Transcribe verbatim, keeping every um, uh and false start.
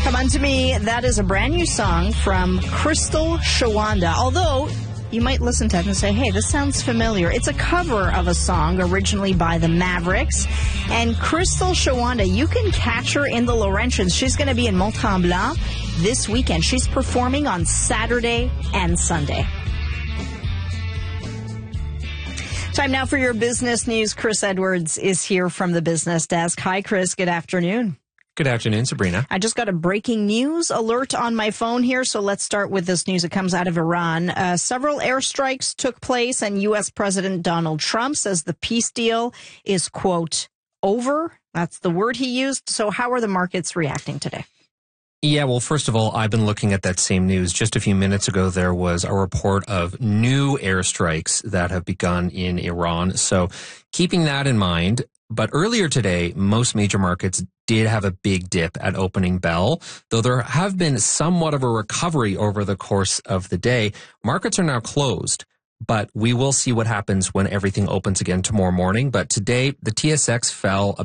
Come Unto Me, that is a brand new song from Crystal Shawanda. Although, you might listen to it and say, hey, this sounds familiar. It's a cover of a song originally by the Mavericks. And Crystal Shawanda, you can catch her in the Laurentians. She's going to be in Mont-Tremblant this weekend. She's performing on Saturday and Sunday. Time now for your business news. Chris Edwards is here from the business desk. Hi, Chris. Good afternoon. Good afternoon, Sabrina. I just got a breaking news alert on my phone here, so let's start with this news. It comes out of Iran. Uh, several airstrikes took place, and U S. President Donald Trump says the peace deal is, quote, over. That's the word he used. So how are the markets reacting today? Yeah, well, first of all, I've been looking at that same news. Just a few minutes ago, there was a report of new airstrikes that have begun in Iran. So keeping that in mind, but earlier today, most major markets did have a big dip at opening bell, though there have been somewhat of a recovery over the course of the day. Markets are now closed, but we will see what happens when everything opens again tomorrow morning. But today, the T S X fell